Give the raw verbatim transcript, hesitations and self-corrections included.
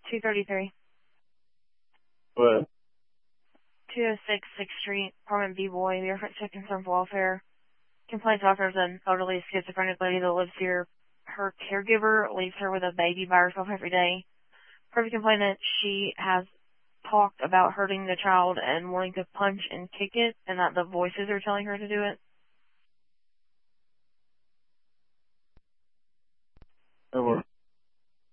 two thirty-three. What? two oh six sixth Street, apartment B-Boy, the reference to concerned welfare. Complaints offers an elderly schizophrenic lady that lives here. Her caregiver leaves her with a baby by herself every day. Per the complainant, she has talked about hurting the child and wanting to punch and kick it, and that the voices are telling her to do it. That works.